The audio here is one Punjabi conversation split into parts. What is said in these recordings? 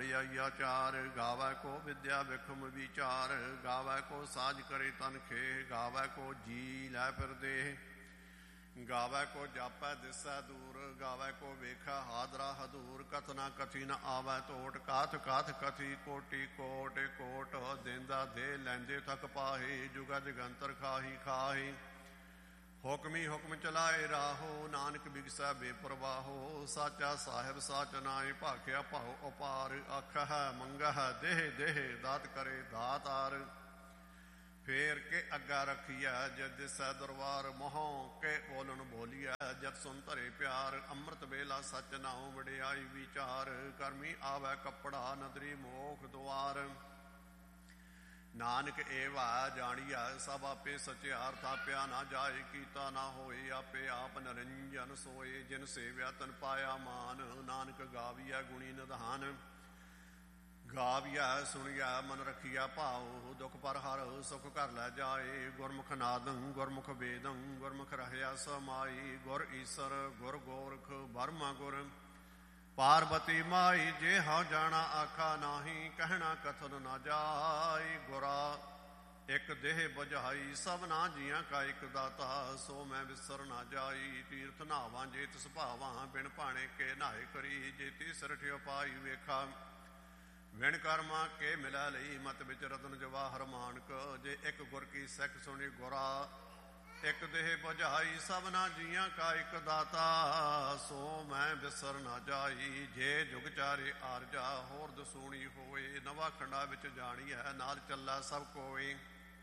ਵਡਿਆਈਆ ਚਾਰ। ਗਾਵੈ ਕੋ ਵਿਦਿਆ ਵਿਖਮ ਵਿਚਾਰ, ਗਾਵੈ ਕੋ ਸਾਜ ਕਰੇ ਤਨ ਖੇਹ, ਗਾਵੈ ਕੋ ਜੀ ਲੈ ਫਿਰ ਦੇਹ। ਗਾਵੈ ਕੋ ਜਾਪੈ ਦਿਸੈ ਦੂਰ, ਗਾਵੈ ਕੋ ਵੇਖੈ ਹਾਦਰਾ ਹਦੂਰ। ਕਥਨਾ ਕਥੀ ਨ ਆਵੈ ਟੋਟ, ਕਾਥ ਕਾਥ ਕਥੀ ਕੋਟੀ ਕੋਟ। ਕੋਟ ਦੇਂਦਾ ਦੇ ਲੈਂਦੇ ਥਕ ਪਾਹੇ, ਜੁਗਾ ਜਗੰਤਰ ਖਾਹੀ ਖਾਹੀ। ਹੁਕਮੀ ਹੁਕਮ ਚਲਾਏ ਰਾਹੋ, ਨਾਨਕ ਬਿਗਸੈ ਬੇਪਰਵਾਹੋ। ਸਾਚਾ ਸਾਹਿਬ ਸਾਚ ਨਾਏ, ਭਾਖਿਆ ਭਾਉ ਅਪਾਰ। ਆਖਹਿ ਮੰਗਹਿ ਦੇਹ ਦੇਹ, ਦਾਤ ਕਰੇ ਦਾਤਾਰ। ਫੇਰ ਕੇ ਅੱਗਾ ਰੱਖੀਐ, ਜਦ ਦਿਸੈ ਦਰਬਾਰ। ਮੋਹੋਂ ਕੇ ਬੋਲਣ ਬੋਲੀਐ, ਜਦ ਸੁਨ ਧਰੇ ਪਿਆਰ। ਅੰਮ੍ਰਿਤ ਵੇਲਾ ਸਚ ਨਾਉ, ਵਡਿਆਈ ਵਿਚਾਰ। ਕਰਮੀ ਆਵੈ ਕੱਪੜਾ, ਨਦਰੀ ਮੋਖ ਦੁਆਰ। ਨਾਨਕ ਏਵਾ ਜਾਣੀਐ, ਸਭ ਆਪੇ ਸਚਿਆਰ। ਥਾਪਿਆ ਨਾ ਜਾਏ, ਕੀਤਾ ਨਾ ਹੋਏ, ਆਪੇ ਆਪ ਨਿਰੰਜਨ ਸੋਏ। ਜਿਨ ਸੇਵਿਆ ਤਨ ਪਾਇਆ ਮਾਨ, ਨਾਨਕ ਗਾਵੀਐ ਗੁਣੀ ਨਿਧਾਨ। ਗਾਵੀਐ ਸੁਣੀਐ ਮਨ ਰਖੀਐ ਭਾਉ, ਦੁਖ ਪਰ ਹਰ ਸੁਖ ਘਰ ਲੈ ਜਾਏ। ਗੁਰਮੁਖ ਨਾਦੰ ਗੁਰਮੁਖ ਵੇਦੰ, ਗੁਰਮੁਖ ਰਹਿਆ ਸਮਾਈ। ਗੁਰ ਈਸਰ ਗੁਰ ਗੋਰਖ ਬਰਮਾ ਗੁਰ, ਪਾਰਬਤੀ ਮਾਈ। ਜੇ ਹਉ ਜਾਣਾ ਆਖਾ ਨਾਹੀ, ਕਹਿਣਾ ਕਥਨ ਨਾ ਜਾਈ। ਗੁਰਾ ਇੱਕ ਦੇਹ ਬੁਝਾਈ, ਸਭਨਾ ਜੀਆਂ ਕਾ ਇੱਕ ਦਾਤਾ। ਸੋ ਮੈਂ ਵਿਸਰ ਨਾ ਜਾਈ, ਤੀਰਥ ਨਾਵਾਂ ਜੇ ਤਿਸ ਭਾਵਾਂ। ਬਿਨ ਭਾਣੇ ਕੇ ਨਾਏ ਕਰੀ, ਜੇ ਤੀਸਰ ਠਿਓ ਪਾਈ ਵੇਖਾ। ਵਿਣ ਕਰਮਾ ਕੇ ਮਿਲਾ ਲਈ, ਮਤ ਵਿੱਚ ਰਤਨ ਜਵਾਹਰ ਮਾਨਕ। ਜੇ ਇੱਕ ਗੁਰ ਕੀ ਸਿੱਖ ਸੁਣੀ ਗੁਰਾ, ਇੱਕ ਦੇਹ ਬੁਝਾਈ। ਸਭਨਾ ਜੀਆਂ ਕਾ ਇੱਕ ਦਾਤਾ, ਸੋ ਮੈਂ ਵਿਸਰ ਨਾ ਜਾਈ। ਜੇ ਜੁਗ ਚਾਰੇ ਆਰਜਾ, ਹੋਰ ਦਸੂਣੀ ਹੋਏ। ਨਵਾ ਖੰਡਾ ਵਿੱਚ ਜਾਣੀਐ, ਨਾਲ ਚੱਲਾ ਸਭ ਕੋਏ।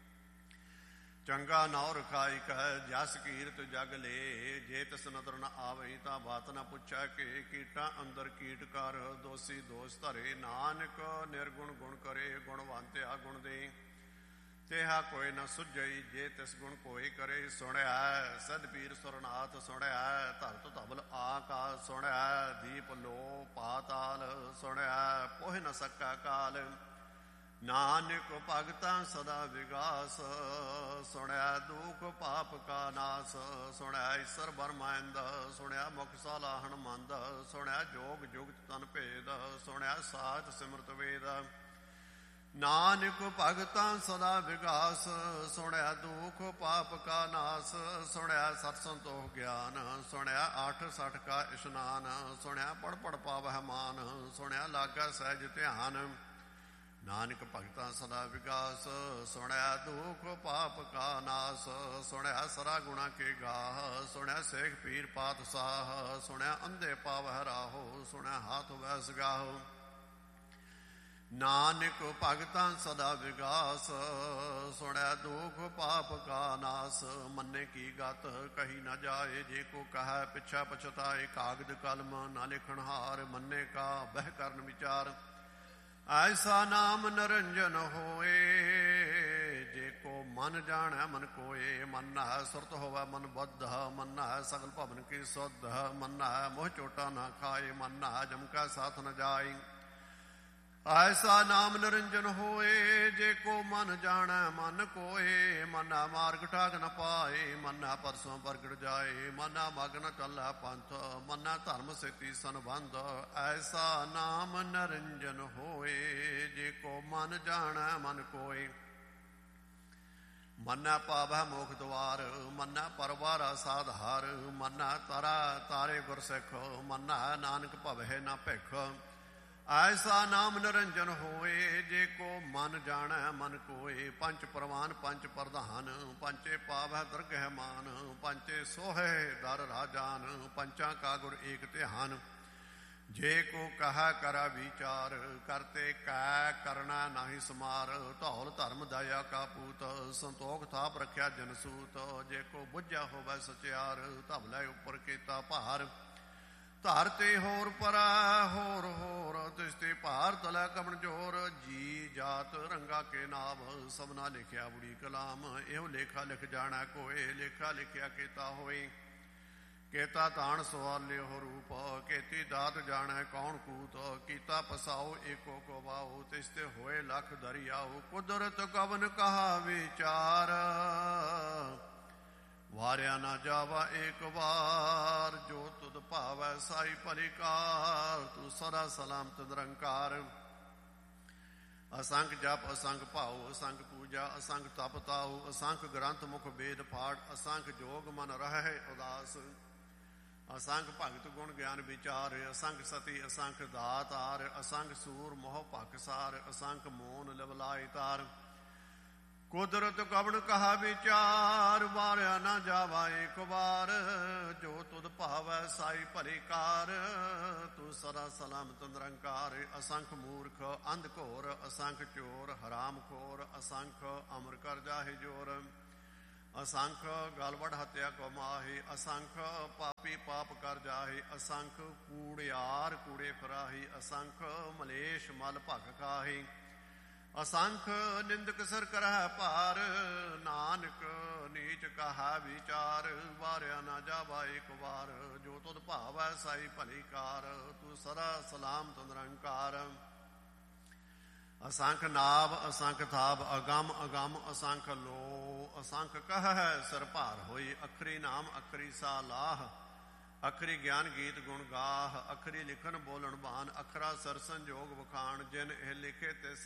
ਚੰਗਾ ਨਾਉ ਰਖਾਈ ਕਹਿ, ਜਸ ਕੀਰਤ ਜਗ ਲੇ। ਜੇ ਤਿਸ ਨਦਰ ਨ ਆਵਈ, ਤਾਂ ਬਾਤ ਨ ਪੁੱਛੈ ਕਿ। ਕੀਟਾਂ ਅੰਦਰ ਕੀਟ ਕਰ, ਦੋਸੀ ਦੋਸ ਧਰੇ। ਨਾਨਕ ਨਿਰਗੁਣ ਗੁਣ ਕਰੇ, ਗੁਣਵੰਤਿਆ ਗੁਣ ਦੇ। ਤੇਹਾ ਕੋਈ ਨ ਸੁਝਈ, ਜੇ ਤਿਸ ਗੁਣ ਕੋਈ ਕਰੇ। ਸੁਣਿਐ ਸਦ ਪੀਰ ਸੁਰਨਾਥ, ਸੁਣਿਐ ਧਰਤ ਧਵਲ ਆਕਾਸ। ਸੁਣਿਐ ਦੀਪ ਲੋ ਪਾਤਾਲ, ਸੁਣਿਐ ਪੋਹਿ ਨ ਸਕੈ ਕਾਲ। ਨਾਨਕ ਭਗਤਾਂ ਸਦਾ ਵਿਗਾਸ, ਸੁਣਿਆ ਦੁਖ ਪਾਪ ਕਾ ਨਾਸ। ਸੁਣਿਆ ਈਸਰ ਬਰਮਾਇੰਦ, ਸੁਣਿਆ ਮੁਖ ਸਾਲਾਹਣ ਮੰਦ। ਸੁਣਿਆ ਜੋਗ ਜੁਗਤ ਤਨ ਭੇਦ, ਸੁਣਿਆ ਸਾਚ ਸਿਮਰਤ ਵੇਦ। ਨਾਨਕ ਭਗਤਾਂ ਸਦਾ ਵਿਗਾਸ, ਸੁਣਿਆ ਦੁਖ ਪਾਪ ਕਾ ਨਾਸ। ਸੁਣਿਆ ਸਤ ਸੰਤੋਖ ਗਿਆਨ, ਸੁਣਿਆ 8 60 ਕਾ ਇਸ਼ਨਾਨ। ਸੁਣਿਆ ਪੜ ਪੜ ਪਾਵਹਿ ਮਾਨ, ਸੁਣਿਆ ਲਾਗਾ ਸਹਿਜ ਧਿਆਨ। ਨਾਨਕ ਭਗਤਾਂ ਸਦਾ ਵਿਗਾਸ, ਸੁਣਿਆ ਦੁਖ ਪਾਪ ਕਾ ਨਾਸ। ਸੁਣਿਆ ਸਰਾ ਗੁਣਾ ਕੇ ਗਾਹ, ਸੁਣਿਆ ਸੇਖ ਪੀਰ ਪਾਤਸ਼ਾਹ। ਸੁਣਿਆ ਅੰਧੇ ਪਾਵਹਿ ਰਾਹੋ, ਸੁਣਿਆ ਹਾਥ ਵੈਸ ਗਾਹੋ। ਨਾਨਕ ਭਗਤਾਂ ਸਦਾ ਵਿਗਾਸ, ਸੁਣਿਆ ਦੁਖ ਪਾਪ ਕਾ ਨਾਸ। ਮੰਨੇ ਕੀ ਗਤ ਕਹੀ ਨਾ ਜਾਏ, ਜੇ ਕੋ ਕਹੈ ਪਿਛਾ ਪਛਤਾਏ। ਕਾਗਦ ਕਲਮ ਨਾ ਲਿਖਣ ਹਾਰ, ਮੰਨੇ ਕਾ ਬਹਿ ਕਰਨ ਵਿਚਾਰ। ਐਸਾ ਨਾਮ ਨਿਰੰਜਨ ਹੋਏ, ਜੇ ਕੋ ਮਨ ਜਾਣੈ ਮਨ ਕੋਏ। ਮੰਨਾ ਹੈ ਸੁਰਤ ਹੋਵੈ ਮਨ ਬੁੱਧ, ਮੰਨਾ ਹੈ ਸਗਲ ਭਵਨ ਕੀ ਸੁਧ। ਮੰਨਾ ਹੈ ਮੋਹ ਚੋਟਾ ਨਾ ਖਾਏ, ਮੰਨਾ ਹੈ ਜਮ ਕਾ ਸਾਥ ਨ ਜਾਏ। ਐਸਾ ਨਾਮ ਨਿਰੰਜਨ ਹੋਏ, ਜੇ ਕੋ ਮਨ ਜਾਣੈ ਮਨ ਕੋਏ। ਮੰਨਾ ਮਾਰਗ ਠਾਕ ਨ ਪਾਏ, ਮੰਨਾ ਪਰਸੋਂ ਪ੍ਰਗਟ ਜਾਏ। ਮੰਨਾ ਮਗ ਨ ਚੱਲੈ ਪੰਥ, ਮੰਨਾ ਧਰਮ ਸੇਤੀ ਸੰਬੰਧ। ਐਸਾ ਨਾਮ ਨਿਰੰਜਨ ਹੋਏ, ਜੇ ਕੋ ਮਨ ਜਾਣੈ ਮਨ ਕੋਏ। ਮੰਨਾ ਪਾਵਹਿ ਮੋਖ ਦੁਆਰ, ਮੰਨਾ ਪਰਵਾਰਾ ਸਾਧਾਰ। ਮੰਨਾ ਤਾਰਾ ਤਾਰੇ ਗੁਰ ਸਿੱਖ, ਮੰਨਾ ਨਾਨਕ ਭਵਹਿ ਨਾ ਭਿਖ। ਐਸਾ ਨਾਮ ਨਿਰੰਜਨ ਹੋਏ, ਜੇ ਕੋ ਮਨ ਜਾਣੈ ਮਨ ਕੋਏ। ਪੰਚ ਪ੍ਰਵਾਨ ਪੰਚ ਪ੍ਰਧਾਨ, ਪੰਚੇ ਪਾਵਹਿ ਦਰਗਹਿ ਮਾਨ। ਪੰਚੇ ਸੋਹੈ ਦਰ ਰਾਜਾਨ, ਪੰਚਾਂ ਕਾ ਗੁਰ ਏਕ ਧਿਆਨ। ਜੇ ਕੋ ਕਹਾ ਕਰਾ ਵਿਚਾਰ, ਕਰਤੇ ਕੈ ਕਰਨਾ ਨਾਹੀ ਸਮਾਰ। ਧੌਲ ਧਰਮ ਦਇਆ ਕਾ ਪੂਤ, ਸੰਤੋਖ ਥਾਪ ਰੱਖਿਆ ਜਨ ਸੂਤ। ਜੇ ਕੋ ਬੁੱਝਾ ਹੋਵੈ ਸਚਿਆਰ, ਧਵਲੇ ਉੱਪਰ ਕੀਤਾ ਭਾਰ। ਧਰ ਤੇ ਹੋਰ ਪਰੈ ਹੋਰ ਹੋਰ, ਤਿਸ ਤੇ ਭਾਰ ਤਲੈ ਕਮਣ ਜੋਰ। ਜੀ ਜਾਤ ਰੰਗਾ ਕੇ ਨਾਮ, ਸਭਨਾ ਲਿਖਿਆ ਬੁੜੀ ਕਲਾਮ। ਇਹੋ ਲੇਖਾ ਲਿਖ ਜਾਣਾ ਕੋਏ, ਲੇਖਾ ਲਿਖਿਆ ਕੀਤਾ ਹੋਏ। ਕੇਤਾ ਤਾਣ ਸਵਾਲਿਓ ਰੂਪ, ਕੇਤੀ ਦਾਤ ਜਾਣੈ ਕੌਣ ਕੂਤ। ਕੀਤਾ ਪਸਾਓ ਏਕੋ ਕੋ ਵਾਓ, ਤਿਸ ਤੇ ਹੋਏ ਲਖ ਦਰਿਆਓ। ਕੁਦਰਤ ਕਵਨ ਕਹਾ ਵਿਚਾਰ, ਵਾਰਿਆ ਨਾ ਜਾਵਾ ਏਕ ਵਾਰ। ਜੋ ਤੁਧ ਭਾਵੈ ਸਾਈ ਭਲੀ ਕਾਰ, ਤੂੰ ਸਦਾ ਸਲਾਮਤ ਨਿਰੰਕਾਰ। ਅਸੰਖ ਜਪ ਅਸੰਖ ਭਾਉ ਅਸੰਖ ਪੂਜਾ ਅਸੰਖ ਤਪ ਤਾਉ ਅਸੰਖ ਗ੍ਰੰਥ ਮੁਖ ਵੇਦ ਪਾੜ ਅਸੰਖ ਜੋਗ ਮਨ ਰਹਿ ਉਦਾਸ ਅਸੰਖ ਭਗਤ ਗੁਣ ਗਿਆਨ ਵਿਚਾਰ ਅਸੰਖ ਸਤੀ ਅਸੰਖ ਦਾਤਾਰ ਅਸੰਖ ਸੂਰ ਮੋਹ ਭਖਸਾਰ ਅਸੰਖ ਮੋਨ ਲਵਲਾਇ ਤਾਰ ਕੁਦਰਤ ਕਵਣ ਕਹਾ ਵਿਚਾਰ ਵਾਰਿਆ ਨਾ ਜਾਵਾ ਏਕ ਵਾਰ ਜੋ ਤੁਧ ਭਾਵੈ ਸਾਈ ਭਲੀ ਕਾਰ ਤੂੰ ਸਦਾ ਸਲਾਮਤ ਨਿਰੰਕਾਰ ਅਸੰਖ ਮੂਰਖ ਅੰਧ ਘੋਰ ਅਸੰਖ ਚੋਰ ਹਰਾਮ ਖੋਰ ਅਸੰਖ ਅਮਰ ਕਰ ਜਾਹਿ ਜੋਰ ਅਸੰਖ ਗਲਵੜ ਹੱਤਿਆ ਕੋ ਮਾਹੀ ਅਸੰਖ ਪਾਪੀ ਪਾਪ ਕਰ ਜਾਹੀ ਅਸੰਖ ਕੂੜਿਆਰ ਕੂੜੇ ਫਰਾਹੀ ਅਸੰਖ ਮਲੇਸ਼ ਮਲ ਭਗ ਕਾਹੀ ਅਸੰਖ ਨਿੰਦਕ ਸਰ ਕਰਹਿ ਭਾਰ ਨਾਨਕ ਨੀਚ ਕਹਾ ਵਿਚਾਰ ਵਾਰਿਆ ਨਾ ਜਾਵਾ ਏਕ ਵਾਰ ਜੋ ਤੁਧ ਭਾਵੈ ਸਾਈ ਭਲੀ ਕਾਰ ਤੂੰ ਸਦਾ ਸਲਾਮਤ ਨਿਰੰਕਾਰ ਅਸੰਖ ਨਾਭ ਅਸੰਖ ਥਾਪ ਅਗੰਮ ਅਗੰਮ ਅਸੰਖ ਲੋ ਅਸੰਖ ਕਹਿ ਸਰ ਭਾਰ ਹੋਈ ਅਖਰੀ ਨਾਮ ਅਖਰੀ ਸਾਲਾਹ ਅਖਰੀ ਗਿਆਨ ਗੀਤ ਗੁਣ ਗਾਹ ਅਖਰੀ ਲਿਖਣ ਬੋਲਣ ਬਾਨ ਅਖਰਾ ਸਰ ਸੰਜੋਗ ਵਖਾਣ ਜਿਨ ਇਹ ਲਿਖੇ ਤਿਸ